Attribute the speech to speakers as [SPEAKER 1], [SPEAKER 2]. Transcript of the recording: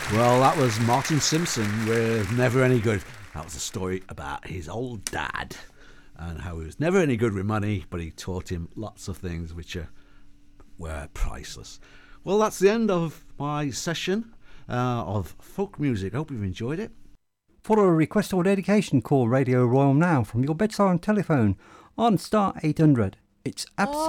[SPEAKER 1] Well, that was Martin Simpson with Never Any Good. That was a story about his old dad and how he was never any good with money, but he taught him lots of things which were priceless. Well, that's the end of my session of folk music. I hope you've enjoyed it.
[SPEAKER 2] For a request or dedication, call Radio Royal now from your bedside telephone on star 800. It's absolutely